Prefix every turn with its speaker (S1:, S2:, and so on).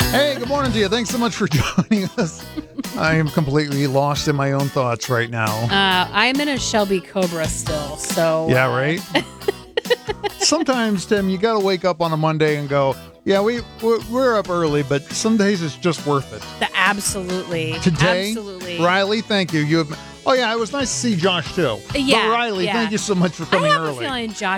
S1: Hey, good morning to you. Thanks so much for joining us. I am completely lost in my own thoughts right now.
S2: I'm in a Shelby Cobra still, so...
S1: Yeah, right? Sometimes, Tim, you got to wake up on a Monday and go, yeah, we're up early, but some days it's just worth it.
S2: Absolutely.
S1: Today,
S2: Absolutely.
S1: Riley, thank you. Oh, yeah, it was nice to see Josh, too.
S2: Yeah,
S1: But Riley,
S2: yeah.
S1: thank you so much for coming
S2: I have
S1: early.
S2: a feeling Josh